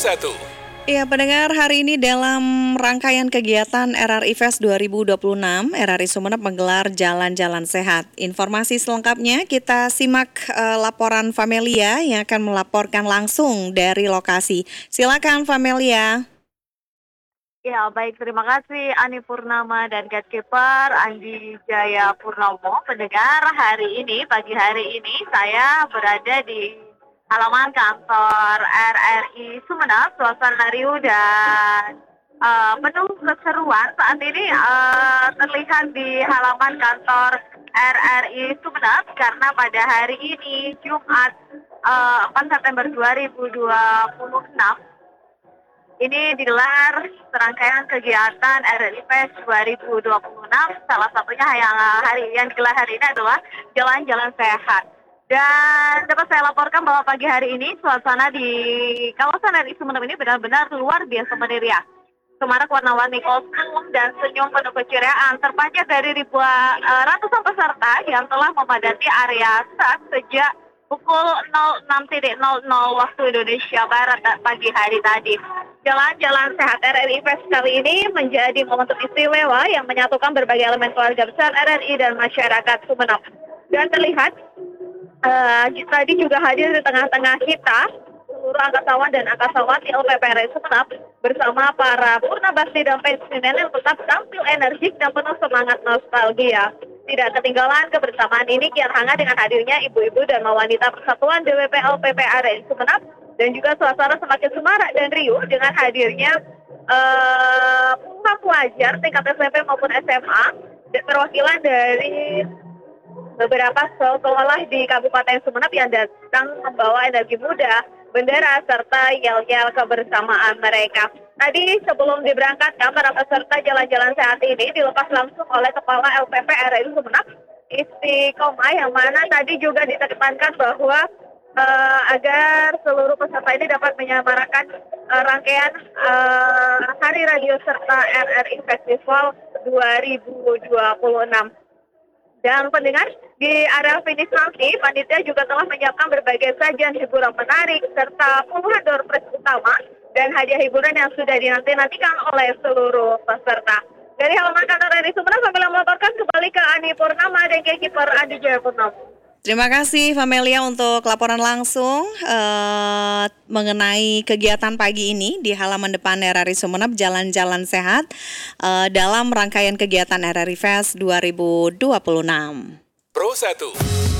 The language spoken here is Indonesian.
Ya, pendengar, hari ini dalam rangkaian kegiatan RRI Fest 2026, RRI Sumeneb menggelar Jalan-Jalan Sehat. Informasi selengkapnya kita simak laporan Famelia yang akan melaporkan langsung dari lokasi. Silakan Famelia. Ya, baik. Terima kasih Ani Purnama dan Gatekeeper Andi Jaya Purnomo. Pendengar, pagi hari ini saya berada di halaman kantor RRI Sumeneb. Suasana riuh dan penuh keseruan saat ini terlihat di halaman kantor RRI Sumeneb karena pada hari ini Jumat 4 September 2026 ini digelar serangkaian kegiatan RRI Fest 2026. Salah satunya yang digelar hari ini adalah Jalan-Jalan Sehat. Dan dapat saya laporkan bahwa pagi hari ini suasana di kawasan RRI Sumeneb ini benar-benar luar biasa meriah. Semarak warna-warni kostum dan senyum penuh keceriaan terpancar dari ratusan peserta yang telah memadati area start sejak pukul 06.00 waktu Indonesia Barat pagi hari tadi. Jalan-jalan sehat RRI Fest kali ini menjadi momentum istimewa yang menyatukan berbagai elemen keluarga besar RRI dan masyarakat Sumeneb. Dan terlihat tadi juga hadir di tengah-tengah kita seluruh angkasawan dan angkasawati LPP RRI Sumeneb bersama para purnabakti dan pensiunan yang tetap tampil energik dan penuh semangat nostalgia. Tidak ketinggalan kebersamaan ini kian hangat dengan hadirnya ibu-ibu dan wanita Persatuan DWP LPP RRI Sumeneb, dan juga suasana semakin semarak dan riuh dengan hadirnya puluhan pelajar tingkat SMP maupun SMA, perwakilan dari beberapa sekolah di Kabupaten Sumeneb yang datang membawa energi muda, bendera, serta yel-yel kebersamaan mereka. Tadi sebelum diberangkatkan, para peserta jalan-jalan sehat ini dilepas langsung oleh Kepala LPP RRI Sumeneb, Istiqomah, yang mana tadi juga ditekankan bahwa agar seluruh peserta ini dapat menyemarakan rangkaian Hari Radio serta RRI Festival 2026. Dan pendengar, di area finish nanti, panitia juga telah menyiapkan berbagai sajian hiburan menarik serta puluhan door prize utama dan hadiah hiburan yang sudah dinanti-nantikan oleh seluruh peserta. Dari halaman kantor RRI Sumeneb, kami melaporkan kembali ke Ani Purnama dan Gatekeeper Andi Jaya Purnomo. Terima kasih Famelia untuk laporan langsung mengenai kegiatan pagi ini di halaman depan RRI Sumeneb, Jalan-Jalan Sehat dalam rangkaian kegiatan RRI Fest 2026. Pro 1